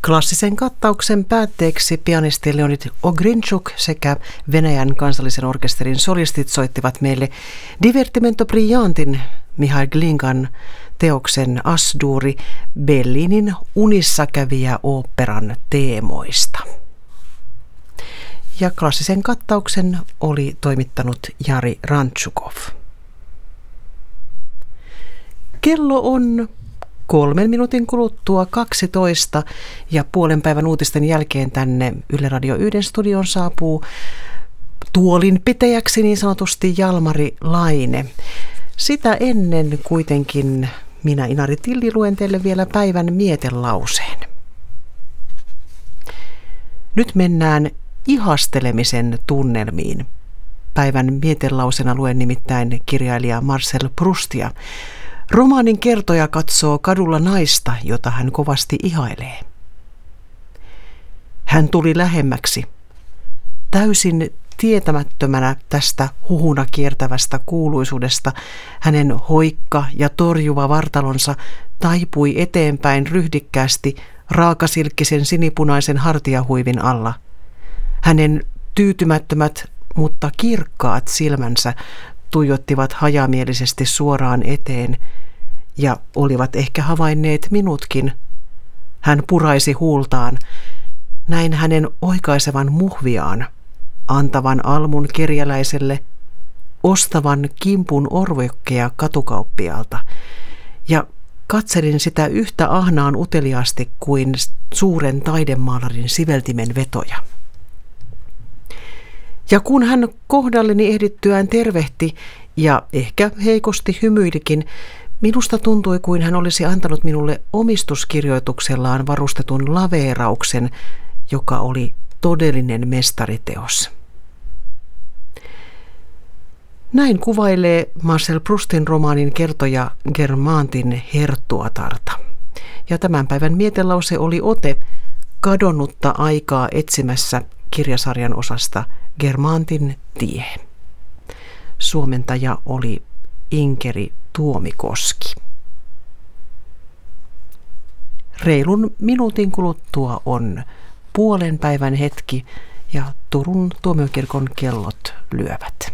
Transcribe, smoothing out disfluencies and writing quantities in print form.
Klassisen kattauksen päätteeksi pianisti Leonid Ogrinchuk sekä Venäjän kansallisen orkesterin solistit soittivat meille Divertimento Brillantin Mihail Glinkan teoksen As-duuri Bellinin unissa kävijä oopperan teemoista. Ja klassisen kattauksen oli toimittanut Jari Rantšukov. Kello on 3 minuutin kuluttua 12 ja puolen päivän uutisten jälkeen tänne Yle Radio 1 studioon saapuu tuolinpitäjäksi niin sanotusti Jalmari Laine. Sitä ennen kuitenkin minä Inari Tilli luen teille vielä päivän mietelauseen. Nyt mennään ihastelemisen tunnelmiin. Päivän mietelausena luen nimittäin kirjailija Marcel Proustia. Romaanin kertoja katsoo kadulla naista, jota hän kovasti ihailee. Hän tuli lähemmäksi. Täysin tietämättömänä tästä huhuna kiertävästä kuuluisuudesta hänen hoikka ja torjuva vartalonsa taipui eteenpäin ryhdikkäästi raakasilkkisen sinipunaisen hartiahuivin alla. Hänen tyytymättömät, mutta kirkkaat silmänsä tuijottivat hajamielisesti suoraan eteen ja olivat ehkä havainneet minutkin. Hän puraisi huultaan. Näin hänen oikaisevan muhviaan, antavan almun kerjäläiselle, ostavan kimpun orvokkeja katukauppialta ja katselin sitä yhtä ahnaan uteliaasti kuin suuren taidemaalarin siveltimen vetoja. Ja kun hän kohdalleni ehdittyään tervehti ja ehkä heikosti hymyilikin, minusta tuntui kuin hän olisi antanut minulle omistuskirjoituksellaan varustetun laveerauksen, joka oli todellinen mestariteos. Näin kuvailee Marcel Proustin romaanin kertoja Guermantin herttuatarta. Ja tämän päivän mietelause oli ote kadonnutta aikaa etsimässä kirjasarjan osasta Guermantin tie. Suomentaja oli Inkeri Tuomikoski. Reilun minuutin kuluttua on puolen päivän hetki ja Turun tuomiokirkon kellot lyövät.